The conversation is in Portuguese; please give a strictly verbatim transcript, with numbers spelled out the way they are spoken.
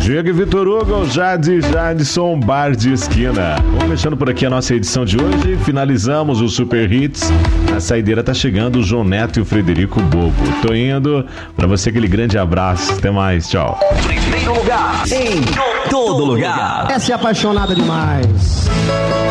Diego e Vitor Hugo, Jade, Jadson, Bar de Esquina. Vamos fechando por aqui a nossa edição de hoje. Finalizamos o Super Hits. A saideira tá chegando, o João Neto e o Frederico Bobo. Tô indo. Pra você, aquele grande abraço. Até mais. Tchau. Primeiro lugar em todo lugar. Essa é apaixonada demais.